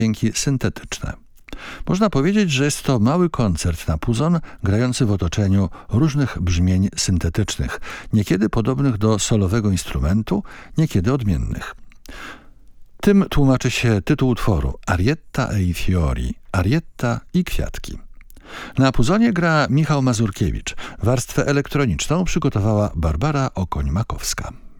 dźwięki syntetyczne. Można powiedzieć, że jest to mały koncert na puzon, grający w otoczeniu różnych brzmień syntetycznych, niekiedy podobnych do solowego instrumentu, niekiedy odmiennych. Tym tłumaczy się tytuł utworu Arietta e i fiori, Arietta i kwiatki. Na puzonie gra Michał Mazurkiewicz. Warstwę elektroniczną przygotowała Barbara Okoń-Makowska.